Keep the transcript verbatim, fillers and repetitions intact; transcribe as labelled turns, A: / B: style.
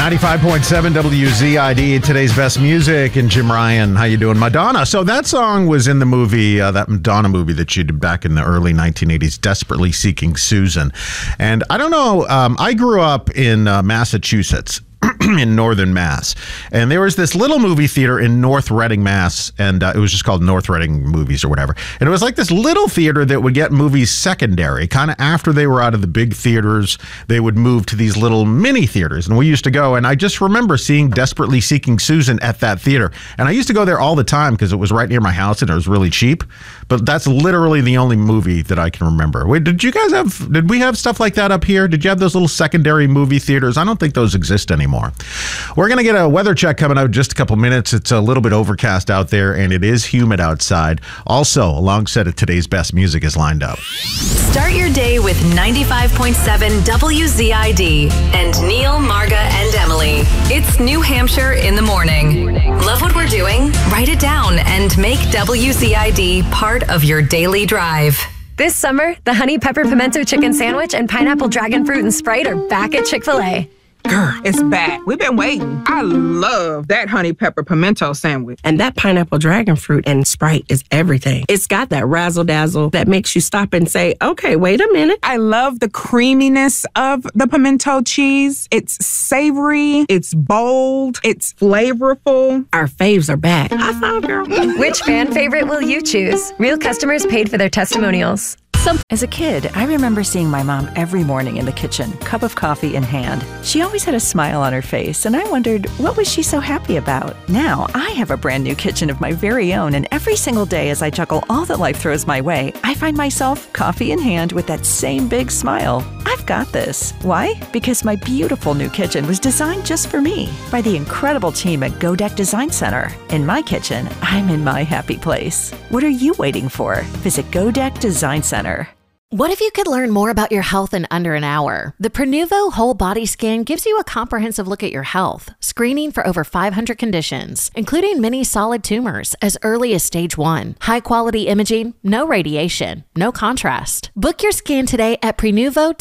A: ninety-five point seven W Z I D, today's best music, and Jim Ryan. How you doing, Madonna? So that song was in the movie, uh, that Madonna movie that she did back in the early nineteen eighties, Desperately Seeking Susan. And I don't know, um, I grew up in uh, Massachusetts. in Northern Mass. And there was this little movie theater in North Reading, Mass. And uh, it was just called North Reading Movies or whatever. And it was like this little theater that would get movies secondary. Kind of after they were out of the big theaters, they would move to these little mini theaters. And we used to go. And I just remember seeing Desperately Seeking Susan at that theater. And I used to go there all the time because it was right near my house and it was really cheap. But that's literally the only movie that I can remember. Wait, did you guys have, did we have stuff like that up here? Did you have those little secondary movie theaters? I don't think those exist anymore. We're going to get a weather check coming out in just a couple minutes. It's a little bit overcast out there and it is humid outside. Also, alongside of today's best music is lined up.
B: Start your day with ninety-five point seven W Z I D and Neil, Marga, and Emily. It's New Hampshire in the morning. Love what we're doing? Write it down and make W Z I D part of your daily drive.
C: This summer, the Honey Pepper Pimento Chicken Sandwich and Pineapple Dragon Fruit and Sprite are back at Chick-fil-A.
D: Girl, it's back. We've been waiting. I love that honey pepper pimento sandwich.
E: And that pineapple dragon fruit and Sprite is everything. It's got that razzle dazzle that makes you stop and say, okay, wait a minute.
D: I love the creaminess of the pimento cheese. It's savory, it's bold, it's flavorful.
E: Our faves are back. I found girl.
C: Which fan favorite will you choose? Real customers paid for their testimonials.
F: As a kid, I remember seeing my mom every morning in the kitchen, cup of coffee in hand. She always had a smile on her face, and I wondered, what was she so happy about? Now, I have a brand new kitchen of my very own, and every single day as I juggle all that life throws my way, I find myself, coffee in hand, with that same big smile. I've got this. Why? Because my beautiful new kitchen was designed just for me by the incredible team at Godeck Design Center. In my kitchen, I'm in my happy place. What are you waiting for? Visit Godeck Design Center.
G: What if you could learn more about your health in under an hour? The Prenuvo Whole Body Scan gives you a comprehensive look at your health, screening for over five hundred conditions, including many solid tumors as early as stage one. High quality imaging, no radiation, no contrast. Book your scan today at Prenuvo.